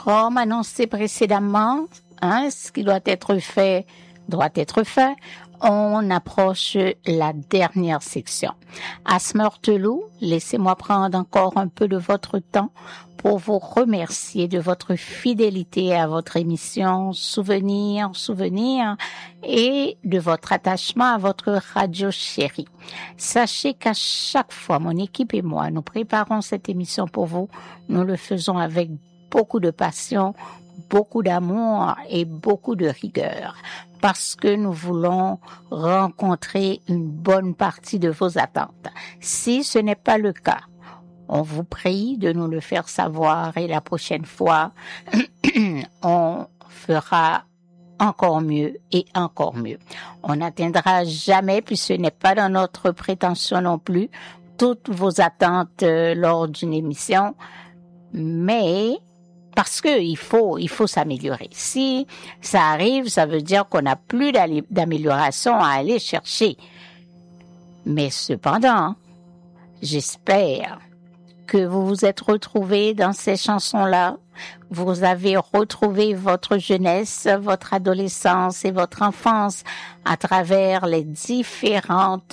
Comme annoncé précédemment, ce qui doit être fait. On approche la dernière section. Asmertelou, laissez-moi prendre encore un peu de votre temps pour vous remercier de votre fidélité à votre émission Souvenir et de votre attachement à votre radio chérie. Sachez qu'à chaque fois, mon équipe et moi, nous préparons cette émission pour vous. Nous le faisons avec beaucoup de passion, beaucoup d'amour et beaucoup de rigueur, parce que nous voulons rencontrer une bonne partie de vos attentes. Si ce n'est pas le cas, on vous prie de nous le faire savoir et la prochaine fois, on fera encore mieux et encore mieux. On n'atteindra jamais, puis ce n'est pas dans notre prétention non plus, toutes vos attentes lors d'une émission, mais parce que il faut s'améliorer. Si ça arrive, ça veut dire qu'on n'a plus d'amélioration à aller chercher. Mais cependant, j'espère que vous vous êtes retrouvés dans ces chansons-là. Vous avez retrouvé votre jeunesse, votre adolescence et votre enfance à travers les différentes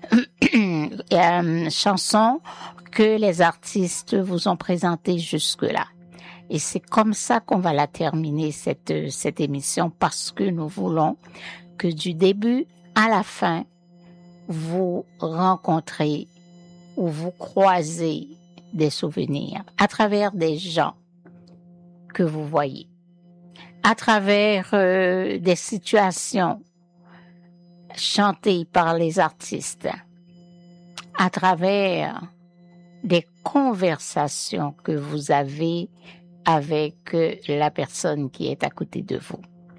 chansons que les artistes vous ont présentées jusque-là. Et c'est comme ça qu'on va la terminer, cette émission, parce que nous voulons que du début à la fin, vous rencontrez ou vous croisez des souvenirs à travers des gens que vous voyez, à travers des situations chantées par les artistes, à travers des conversations que vous avez avec la personne qui est à côté de vous.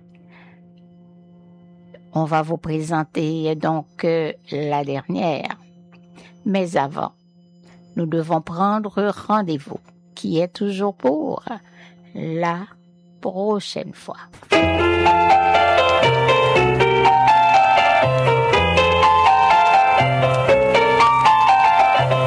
On va vous présenter donc la dernière. Mais avant, nous devons prendre rendez-vous, qui est toujours pour la prochaine fois.